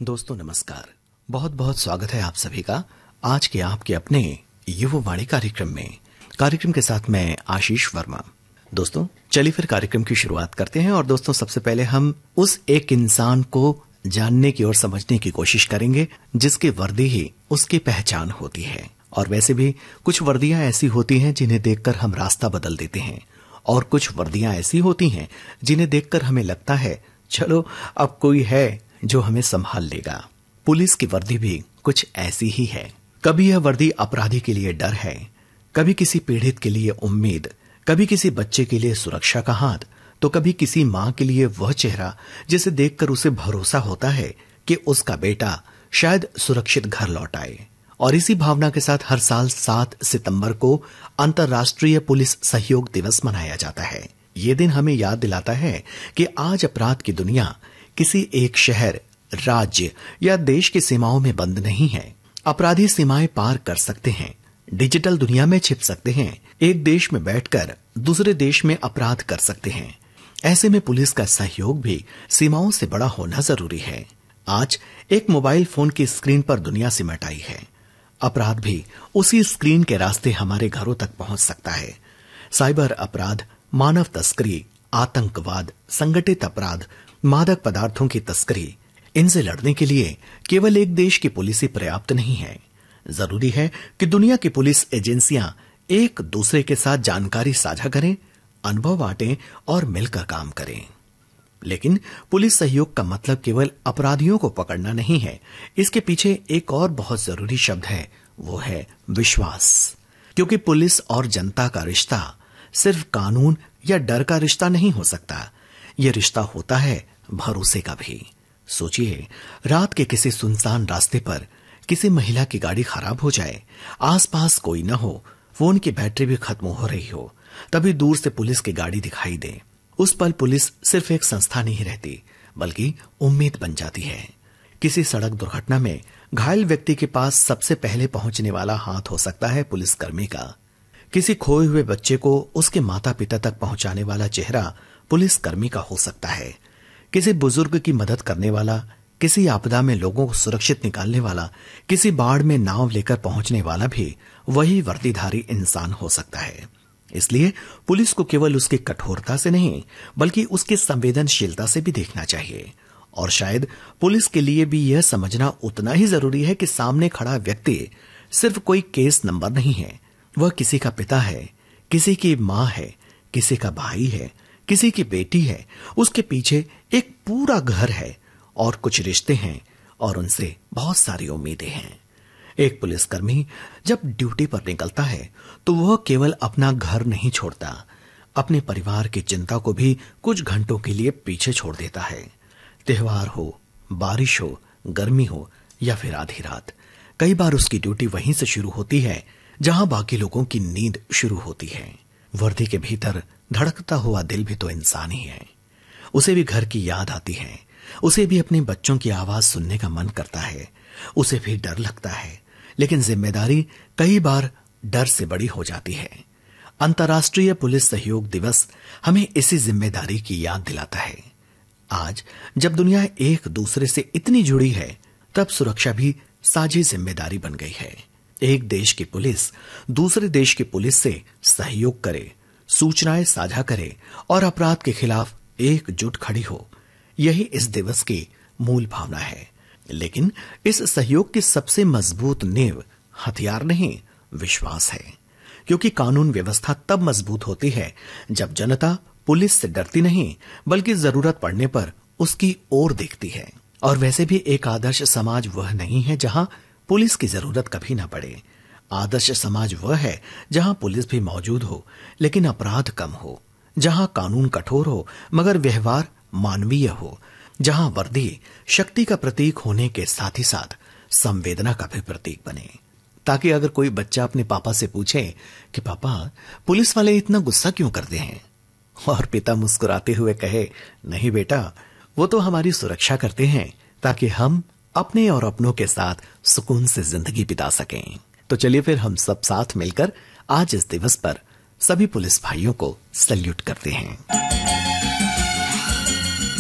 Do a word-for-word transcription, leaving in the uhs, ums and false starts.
दोस्तों नमस्कार, बहुत बहुत स्वागत है आप सभी का आज के आपके अपने युववाणी कार्यक्रम में। कार्यक्रम के साथ मैं आशीष वर्मा। दोस्तों चलिए फिर कार्यक्रम की शुरुआत करते हैं। और दोस्तों सबसे पहले हम उस एक इंसान को जानने की और समझने की कोशिश करेंगे जिसकी वर्दी ही उसकी पहचान होती है। और वैसे भी कुछ वर्दियां ऐसी होती हैं जिन्हें देखकर हम रास्ता बदल देते हैं, और कुछ वर्दियां ऐसी होती हैं जिन्हें देखकर हमें लगता है चलो अब कोई है जो हमें संभाल लेगा। पुलिस की वर्दी भी कुछ ऐसी ही है। कभी यह वर्दी अपराधी के लिए डर है, कभी किसी पीड़ित के लिए उम्मीद, कभी किसी बच्चे के लिए सुरक्षा का हाथ, तो कभी किसी मां के लिए वह चेहरा जिसे देखकर उसे भरोसा होता है कि उसका बेटा शायद सुरक्षित घर लौट आए। और इसी भावना के साथ हर साल सात सितंबर को अंतर्राष्ट्रीय पुलिस सहयोग दिवस मनाया जाता है। ये दिन हमें याद दिलाता है कि आज अपराध की दुनिया किसी एक शहर, राज्य या देश की सीमाओं में बंद नहीं है। अपराधी सीमाएं पार कर सकते हैं, डिजिटल दुनिया में छिप सकते हैं, एक देश में बैठकर दूसरे देश में अपराध कर सकते हैं। ऐसे में पुलिस का सहयोग भी सीमाओं से बड़ा होना जरूरी है। आज एक मोबाइल फोन की स्क्रीन पर दुनिया सिमट आई है। अपराध भी उसी स्क्रीन के रास्ते हमारे घरों तक पहुंच सकता है। साइबर अपराध, मानव तस्करी, आतंकवाद, संगठित अपराध, मादक पदार्थों की तस्करी, इनसे लड़ने के लिए केवल एक देश की पुलिस ही पर्याप्त नहीं है। जरूरी है कि दुनिया की पुलिस एजेंसियां एक दूसरे के साथ जानकारी साझा करें, अनुभव बांटें और मिलकर काम करें। लेकिन पुलिस सहयोग का मतलब केवल अपराधियों को पकड़ना नहीं है। इसके पीछे एक और बहुत जरूरी शब्द है, वो है विश्वास। क्योंकि पुलिस और जनता का रिश्ता सिर्फ कानून या डर का रिश्ता नहीं हो सकता। यह रिश्ता होता है भरोसे का भी। सोचिए, रात के किसी सुनसान रास्ते पर किसी महिला की गाड़ी खराब हो जाए, आसपास कोई न हो, फोन की बैटरी भी खत्म हो रही हो, तभी दूर से पुलिस की गाड़ी दिखाई दे। उस पल पुलिस सिर्फ एक संस्था नहीं रहती, बल्कि उम्मीद बन जाती है। किसी सड़क दुर्घटना में घायल व्यक्ति के पास सबसे पहले पहुंचने वाला हाथ हो सकता है पुलिसकर्मी का। किसी खोए हुए बच्चे को उसके माता पिता तक पहुंचाने वाला चेहरा पुलिसकर्मी का हो सकता है। किसी बुजुर्ग की मदद करने वाला, किसी आपदा में लोगों को सुरक्षित निकालने वाला, किसी बाढ़ में नाव लेकर पहुंचने वाला भी वही वर्दीधारी इंसान हो सकता है। इसलिए पुलिस को केवल उसकी कठोरता से नहीं, बल्कि उसकी संवेदनशीलता से भी देखना चाहिए। और शायद पुलिस के लिए भी यह समझना उतना ही जरूरी है कि सामने खड़ा व्यक्ति सिर्फ कोई केस नंबर नहीं है। वह किसी का पिता है, किसी की मां है, किसी का भाई है, किसी की बेटी है। उसके पीछे एक पूरा घर है और कुछ रिश्ते हैं, और उनसे बहुत सारी उम्मीदें हैं। एक पुलिसकर्मी जब ड्यूटी पर निकलता है तो वह केवल अपना घर नहीं छोड़ता, अपने परिवार की चिंता को भी कुछ घंटों के लिए पीछे छोड़ देता है। त्योहार हो, बारिश हो, गर्मी हो या फिर आधी रात, कई बार उसकी ड्यूटी वहीं से शुरू होती है जहां बाकी लोगों की नींद शुरू होती है। वर्दी के भीतर धड़कता हुआ दिल भी तो इंसान ही है। उसे भी घर की याद आती है, उसे भी अपने बच्चों की आवाज सुनने का मन करता है, उसे भी डर लगता है। लेकिन जिम्मेदारी कई बार डर से बड़ी हो जाती है। अंतर्राष्ट्रीय पुलिस सहयोग दिवस हमें इसी जिम्मेदारी की याद दिलाता है। आज जब दुनिया एक दूसरे से इतनी जुड़ी है, तब सुरक्षा भी साझी जिम्मेदारी बन गई है। एक देश की पुलिस दूसरे देश की पुलिस से सहयोग करे, सूचनाएं साझा करे और अपराध के खिलाफ एकजुट खड़ी हो, यही इस दिवस की मूल भावना है। लेकिन इस सहयोग की सबसे मजबूत नींव हथियार नहीं, विश्वास है। क्योंकि कानून व्यवस्था तब मजबूत होती है जब जनता पुलिस से डरती नहीं, बल्कि जरूरत पड़ने पर उसकी ओर देखती है। और वैसे भी एक आदर्श समाज वह नहीं है जहां पुलिस की जरूरत कभी ना पड़े। आदर्श समाज वह है जहां पुलिस भी मौजूद हो, लेकिन अपराध कम हो, जहां कानून कठोर हो मगर व्यवहार मानवीय हो, जहां वर्दी शक्ति का प्रतीक होने के साथ ही साथ संवेदना का भी प्रतीक बने। ताकि अगर कोई बच्चा अपने पापा से पूछे कि पापा पुलिस वाले इतना गुस्सा क्यों करते हैं, और पिता मुस्कुराते हुए कहे, नहीं बेटा, वो तो हमारी सुरक्षा करते हैं ताकि हम अपने और अपनों के साथ सुकून से जिंदगी बिता सकें। तो चलिए फिर हम सब साथ मिलकर आज इस दिवस पर सभी पुलिस भाइयों को सैल्यूट करते हैं।